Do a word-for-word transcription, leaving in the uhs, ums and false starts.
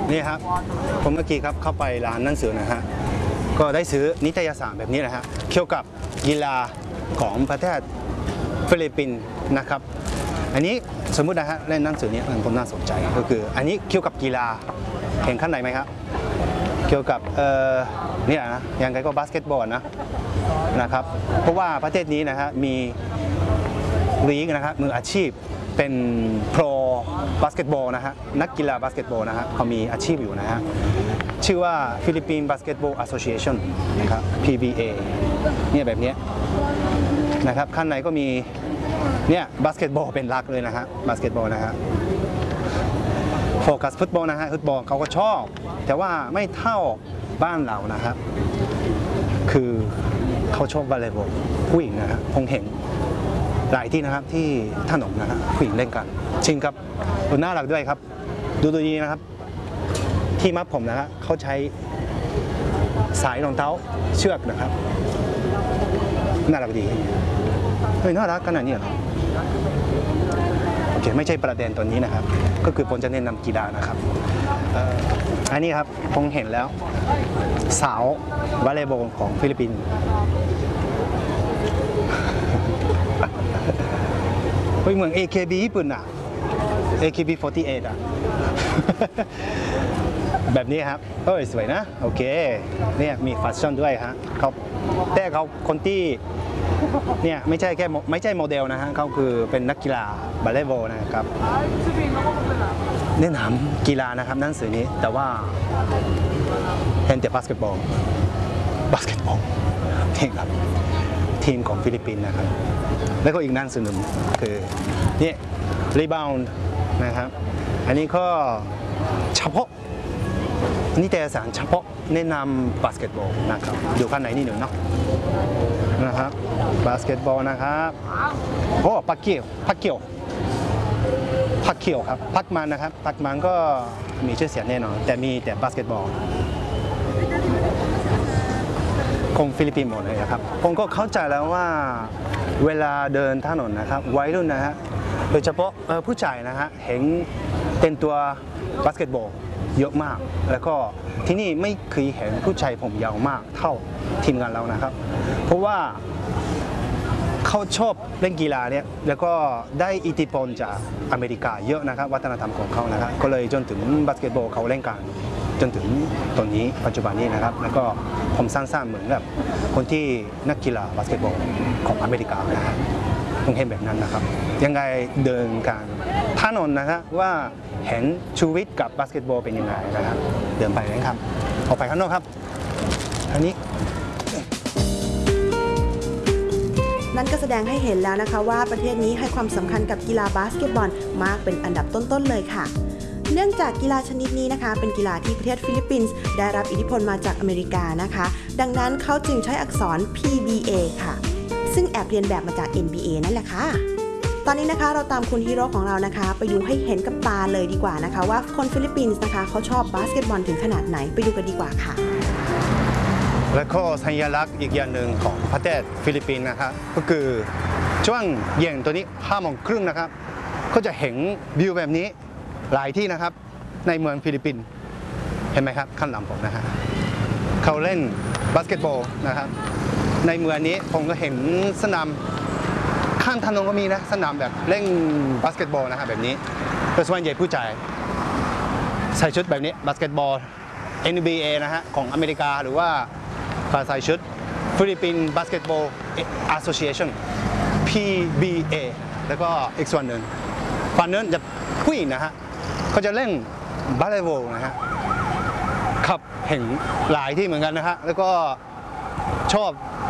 นี่ครับผมเมื่อกี้ครับเข้าไปร้านหนังสือนะฮะก็ได้ซื้อนิตยสารแบบนี้นะฮะเกี่ยวกับกีฬาของประเทศฟิลิปปินส์นะครับอันนี้สมมุตินะฮะเล่นหนังสือนี้ผมน่าสนใจก็คืออันนี้เกี่ยวกับกีฬาเห็นข้างในไหมครับเกี่ยวกับเอ่อเนี่ยนะยังไงก็บาสเกตบอลนะนะครับเพราะว่าประเทศนี้นะฮะมีลีกนะครับมืออาชีพเป็นโปรบาสเกตบอลนะฮะนักกีฬาบาสเกตบอลนะฮะเขามีอาชีพอยู่นะฮะชื่อว่าฟิลิปปินส์บาสเกตบอลแอสโซเชชันนะครับ พี บี เอ เนี่ยแบบนี้นะครับข้างในก็มีเนี่ยบาสเกตบอลเป็นหลักเลยนะฮะบาสเกตบอลนะฮะโฟกัสฟุตบอลนะฮะฟุตบอลเขาก็ชอบแต่ว่าไม่เท่าบ้านเรานะครับคือเขาชอบวอลเลย์บอลผู้หญิงนะฮะคงเห็นหลายที่นะครับที่ถนนนะฮะผู้หญิงเล่นกันจริงครับดูน่ารักด้วยครับดูตัวนี้นะครับที่มัดผมนะฮะเขาใช้สายรองเท้าเชือกนะครับน่ารักดีเฮ้ยน่ารักขนาดนี้เหรอโอเคไม่ใช่ประเด็นตัวนี้นะครับก็คือผมจะแนะนำกีฬานะครับอันนี้ครับผมเห็นแล้วสาววอลเลย์บอลของฟิลิปปินส์เฮ้ยเหมือน เอ เค บี ญี่ปุ่นอ่ะ เอ เค บี สี่สิบแปด อ่ะ แบบนี้ครับเฮ้ยสวยนะโอเคเนี่ยมีแฟชั่นด้วยฮะเขาแต่เขาคนที่เนี่ยไม่ใช่แค่ไม่ใช่โมเดลนะฮะเขาคือเป็นนักกีฬาบาสเกตบอลนะครับแนะนำกีฬานะครับหนังสือนี้แต่ว่าเห็นแต่บาสเกตบอลบาสเกตบอลทีมครับทีมของฟิลิปปินส์นะครับแล้วก็อีกหนังสือหนึ่งคือนี่รีบาวน์นะครับอันนี้ก็เฉพาะนิตยสารเฉพาะแนะนำบาสเกตบอลนะครับอยู่ข้างในนี่หนึ่งเนาะนะครับบาสเกตบอลนะครับโอ้ปักเกียวปักเกียวปักเกียวครับปักมันนะครับปักมันก็มีชื่อเสียงแน่นอนแต่มีแต่บาสเกตบอลของฟิลิปปินส์หมดเลยครับผมก็เข้าใจแล้วว่าเวลาเดินถนนนะครับวัยรุ่นนะฮะโดยเฉพาะผู้ชายนะฮะเห็นเต็มตัวบาสเกตบอลเยอะมากแล้วก็ที่นี่ไม่เคยเห็นผู้ชายผมยาวมากเท่าทีมงานเรานะครับเพราะว่าเขาชอบเล่นกีฬาเนี่ยแล้วก็ได้อิทธิพลจากอเมริกาเยอะนะครับวัฒนธรรมของเขานะครับก็เลยจนถึงบาสเกตบอลเขาเล่นกันจนถึงตอนนี้ปัจจุบันนี้นะครับแล้วก็ผมสร้างๆเหมือนกับคนที่นักกีฬาบาสเกตบอลของอเมริกานะครับผมเห็นแบบนั้นนะครับยังไงเดินกันถนนนะครับว่าเห็นชีวิตกับบาสเกตบอลเป็นยังไงนะครับเดินไปเลยครับออกไปข้างนอกครับอันนี้นั่นก็แสดงให้เห็นแล้วนะคะว่าประเทศนี้ให้ความสำคัญกับกีฬาบาสเกตบอลมากเป็นอันดับต้นๆเลยค่ะเนื่องจากกีฬาชนิดนี้นะคะเป็นกีฬาที่ประเทศฟิลิปปินส์ได้รับอิทธิพลมาจากอเมริกานะคะดังนั้นเขาจึงใช้อักษร พี บี เอ ค่ะซึ่งแอบเรียนแบบมาจาก เอ็น บี เอ นั่นแหละค่ะตอนนี้นะคะเราตามคุณฮีโร่ของเรานะคะไปดูให้เห็นกับตาเลยดีกว่านะคะว่าคนฟิลิปปินส์นะคะเขาชอบบาสเกตบอลถึงขนาดไหนไปดูกันดีกว่าค่ะและก็สัญลักษณ์อีกอย่างหนึ่งของประเทศฟิลิปปินส์นะครับก็คือช่วงเย็นตัวนี้ห้าโมงครึ่งนะครับก็จะเห็นวิวแบบนี้หลายที่นะครับในเมืองฟิลิปปินส์เห็นไหมครับข้างหลังผมนะฮะเขาเล่นบาสเกตบอลนะครับในเมืองนี้ผมก็เห็นสนามข้างถนนก็มีนะสนามแบบเล่นบาสเกตบอลนะครับแบบนี้โดยส่วนใหญ่ผู้ชายใส่ชุดแบบนี้บาสเกตบอล เอ็น บี เอ นะฮะของอเมริกาหรือว่าใส่ชุดฟิลิปปินส์บาสเกตบอลแอสโซเชชัน พี บี เอ แล้วก็อีกส่วนหนึ่งฝั่งนั้นจะผู้หญิงนะฮะเขาจะเล่นบาสเกตบอลนะฮะครับเห็นหลายที่เหมือนกันนะฮะแล้วก็ชอบ